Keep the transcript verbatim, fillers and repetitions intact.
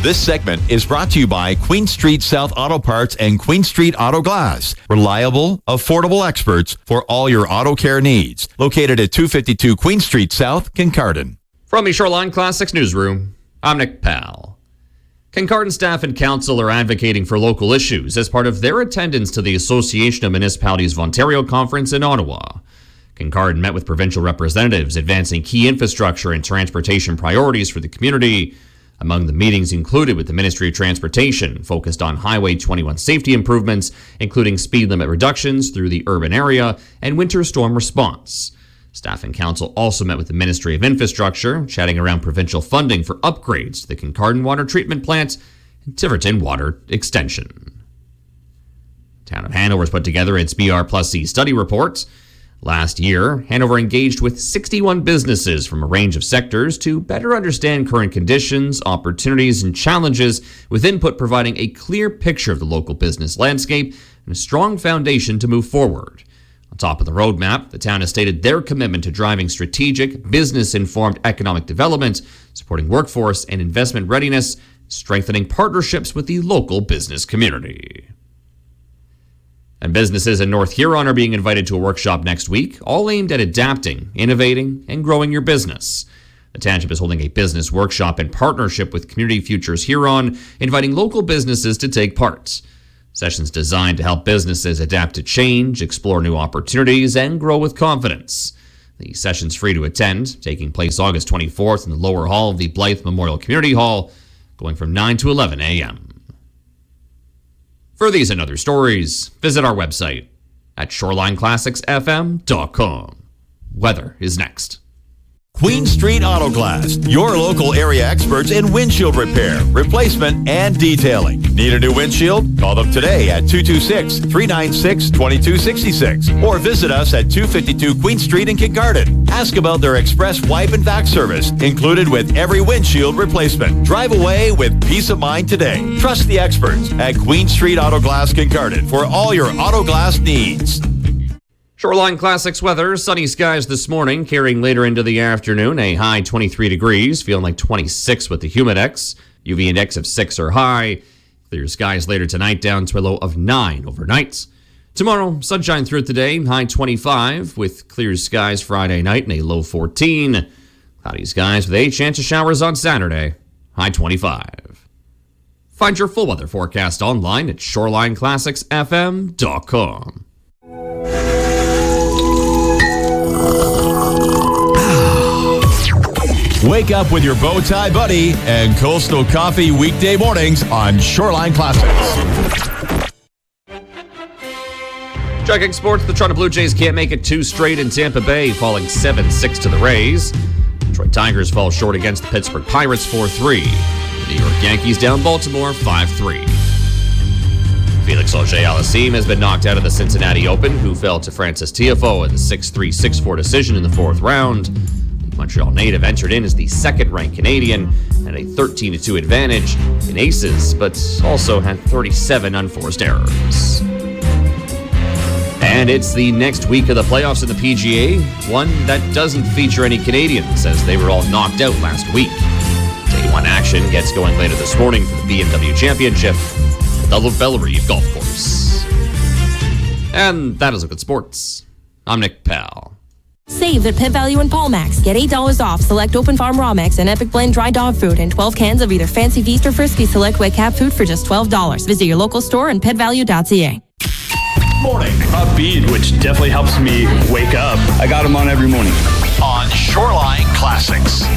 This segment is brought to you by Queen Street South Auto Parts and Queen Street Auto Glass. Reliable, affordable experts for all your auto care needs. Located at two fifty-two Queen Street South, Kincardine. From the Shoreline Classics newsroom, I'm Nick Powell. Kincardine staff and council are advocating for local issues as part of their attendance to the Association of Municipalities of Ontario conference in Ottawa. Kincardine met with provincial representatives advancing key infrastructure and transportation priorities for the community. Among the meetings included with the Ministry of Transportation, focused on Highway twenty-one safety improvements, including speed limit reductions through the urban area and winter storm response. Staff and council also met with the Ministry of Infrastructure, chatting around provincial funding for upgrades to the Kincardine Water Treatment Plant and Tiverton Water Extension. Town of Hanover has put together its B R plus C study report. Last year, Hanover engaged with sixty-one businesses from a range of sectors to better understand current conditions, opportunities, and challenges, with input providing a clear picture of the local business landscape and a strong foundation to move forward. On top of the roadmap, the town has stated their commitment to driving strategic, business-informed economic development, supporting workforce and investment readiness, strengthening partnerships with the local business community. And businesses in North Huron are being invited to a workshop next week, all aimed at adapting, innovating, and growing your business. The township is holding a business workshop in partnership with Community Futures Huron, inviting local businesses to take part. Sessions designed to help businesses adapt to change, explore new opportunities, and grow with confidence. The session's free to attend, taking place August twenty-fourth in the lower hall of the Blythe Memorial Community Hall, going from nine to eleven a.m. For these and other stories, visit our website at shoreline classics f m dot com. Weather is next. Queen Street Auto Glass, your local area experts in windshield repair, replacement, and detailing. Need a new windshield? Call them today at two two six, three nine six, two two six six or visit us at two fifty-two Queen Street in Kincardine. Ask about their express wipe and vac service, included with every windshield replacement. Drive away with peace of mind today. Trust the experts at Queen Street Auto Glass Kincardine for all your auto glass needs. Shoreline Classics weather, sunny skies this morning, carrying later into the afternoon, a high twenty-three degrees, feeling like twenty-six with the Humidex, U V index of six or high. Clear skies later tonight, down to a low of nine overnight. Tomorrow, sunshine throughout the day, high twenty-five, with clear skies Friday night and a low fourteen. Cloudy skies with a chance of showers on Saturday, high twenty-five. Find your full weather forecast online at shoreline classics f m dot com. Wake up with your bow tie buddy and Coastal Coffee weekday mornings on Shoreline Classics. Checking sports, the Toronto Blue Jays can't make it two straight in Tampa Bay, falling seven six to the Rays. Detroit Tigers fall short against the Pittsburgh Pirates four three. The New York Yankees down Baltimore five three. Felix Auger-Aliassime has been knocked out of the Cincinnati Open, who fell to Francis Tiafoe in the six three, six four decision in the fourth round. Montreal native entered in as the second-ranked Canadian and a thirteen to two advantage in aces, but also had thirty-seven unforced errors. And it's the next week of the playoffs in the P G A, one that doesn't feature any Canadians, as they were all knocked out last week. Day one action gets going later this morning for the B M W Championship at the Bellerive Golf Course. And that is Look at Sports. I'm Nick Powell. Save at Pet Value and Palmax. Get eight dollars off select Open Farm Raw Mix and Epic Blend dry dog food and twelve cans of either Fancy Feast or Frisky Select wet cat food for just twelve dollars. Visit your local store and pet value dot c a. Morning. Upbeat, which definitely helps me wake up. I got them on every morning. On Shoreline Classics.